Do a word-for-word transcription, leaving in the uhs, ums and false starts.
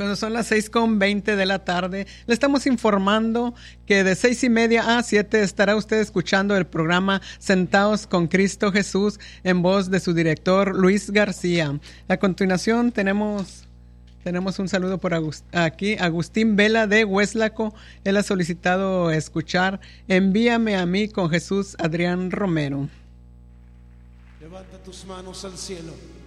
Cuando son las seis con veinte de la tarde, le estamos informando que de seis y media a siete estará usted escuchando el programa Sentados con Cristo Jesús en voz de su director Luis García. A continuación tenemos, tenemos un saludo por Agust- aquí, Agustín Vela de Hueslaco. Él ha solicitado escuchar Envíame a mí con Jesús, Adrián Romero. Levanta tus manos al cielo.